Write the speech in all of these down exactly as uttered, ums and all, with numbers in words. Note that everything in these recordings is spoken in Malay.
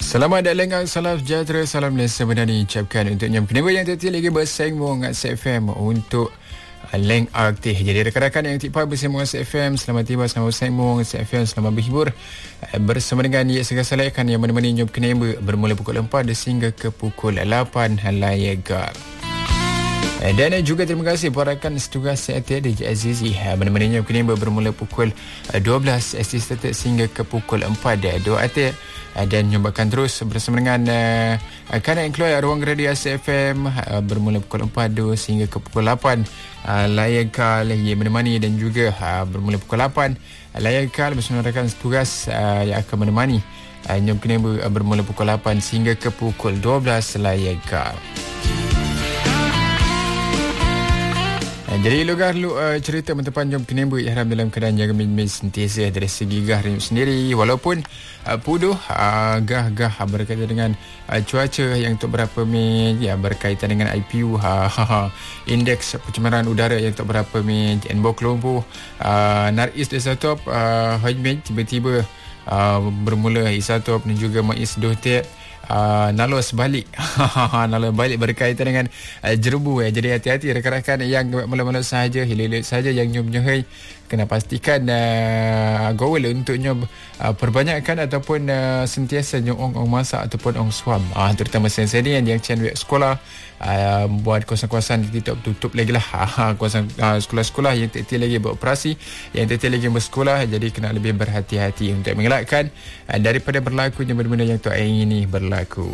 Selamat datang, salam sejahtera, salam dan sebenarnya ucapkan untuk nyam kenapa yang tertil lagi bersama dengan S F M untuk Leng Aktif. Jadi rakan-rakan yang tiba bersama S F M, selamat tiba, selamat bersama S F M, selamat berhibur bersama dengan Yak Segasalakan yang menemani nyam kenapa bermula pukul empat sehingga ke pukul lapan layaga. Dan juga terima kasih kepada rakan setugas saya D J Azizi menemani nyam kenapa bermula pukul dua belas sehingga ke pukul empat. Doa hati dan nyombakan terus bersama dengan uh, Kanak yang keluar ruang radio S F M uh, bermula pukul empat sehingga ke pukul lapan. uh, Layakal yang menemani dan juga uh, bermula pukul lapan. uh, Layakal bersama rakan setugas uh, yang akan menemani uh, nyom kenapa uh, bermula pukul lapan sehingga ke pukul dua belas. Layakal. Jadi logah lu uh, cerita mentepan jom kenembut yang haram dalam keadaan jaga min-min sentiasa dari segi gah renyuk sendiri walaupun uh, puduh uh, gah-gah uh, berkaitan dengan uh, cuaca yang untuk berapa min ya berkaitan dengan I P U ha, ha, ha, indeks pencemaran udara yang untuk berapa min Enbok Kelompok uh, Naris Isatop uh, Hajmin tiba-tiba uh, bermula Isatop dan juga Mais Dohtek Uh, nalur sebalik nalur balik berkaitan dengan uh, jerebu eh. Jadi hati-hati rakan-rakan yang mula-mula sahaja hilir-hilir sahaja yang nyom nyehai kena pastikan uh, goal untuk nyom uh, perbanyakkan ataupun uh, sentiasa nyom ong-ong masak ataupun ong suam uh, terutama senior yang cian web sekolah uh, buat kawasan-kawasan ditutup tutup lagi lah uh, kawasan uh, sekolah-sekolah yang tak lagi beroperasi yang tak lagi bersekolah. Jadi kena lebih berhati-hati untuk mengelakkan uh, daripada berlakunya benda-benda yang tak ingin berlaku. Aku.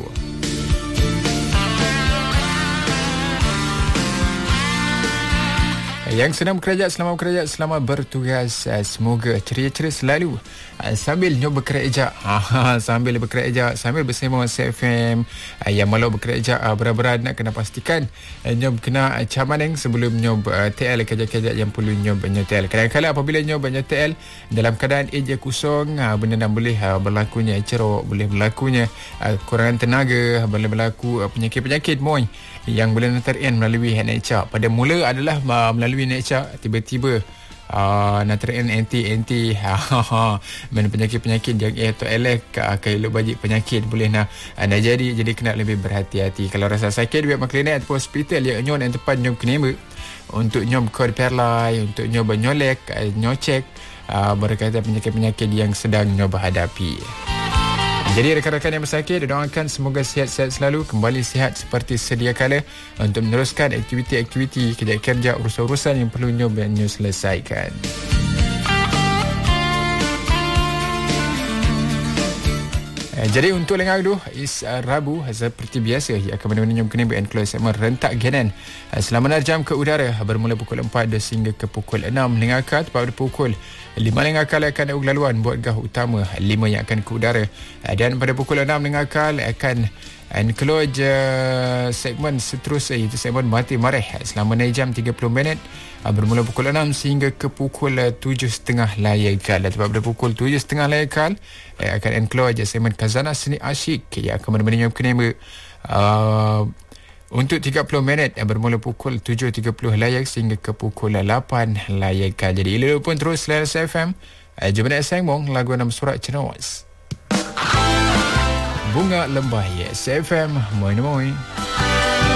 Yang sedang bekerja, selamat bekerja, selamat bertugas. Semoga ceria-ceria selalu sambil nyom bekerja, sambil bekerja, sambil bersama S F M. Yang malu bekerja berat-berat nak kena pastikan nyom kena camaneng sebelum nyom T L kerja-kerja yang perlu nyom nyetel. Kadang-kadang apabila nyom nyetel dalam keadaan eja kosong, benda yang boleh berlakunya cerok, boleh berlakunya kurangan tenaga, boleh berlaku penyakit-penyakit moy yang boleh naterin melalui nature. Pada mula adalah melalui nature, tiba-tiba uh, naterin anti-anti mana penyakit-penyakit yang eh atau elek akan elok bajik penyakit boleh nak anda jadi jadi kena lebih berhati-hati. Kalau rasa sakit biar maklinik ataupun hospital yang nyon yang tepat nyom kena untuk nyom kod perlai, untuk nyom nyolek nyocek uh, berkaitan penyakit-penyakit yang sedang nyom hadapi. Jadi rakan-rakan yang bersakit, doakan semoga sihat-sihat selalu, kembali sihat seperti sedia kala untuk meneruskan aktiviti-aktiviti kerja-kerja, urusan-urusan yang perlu nyoba selesaikan. Jadi untuk lengah tu is uh, Rabu seperti biasa ia akan menemani nyom kena B N Close segmen rentak Genan uh, selama enam jam ke udara bermula pukul empat sehingga ke pukul enam lengahkan pada pukul lima lengahkan akan ada laluan buat gah utama lima yang akan ke udara uh, dan pada pukul enam lengahkan akan enclose uh, segmen seterusnya iaitu segmen Mati Mareh selama enam jam tiga puluh minit uh, bermula pukul enam sehingga ke pukul uh, tujuh tiga puluh layakal. Dan pada pukul tujuh tiga puluh layakal uh, akan enclose segmen Khazanah Seni Asyik yang akan menemani nyom kenema uh, untuk tiga puluh minit uh, bermula pukul tujuh tiga puluh layak sehingga ke pukul lapan layakal. Jadi ila pun terus selera S F M uh, jumpa nak sambung lagu enam surat Cenawas Bunga Lembah, S F M, moi moi.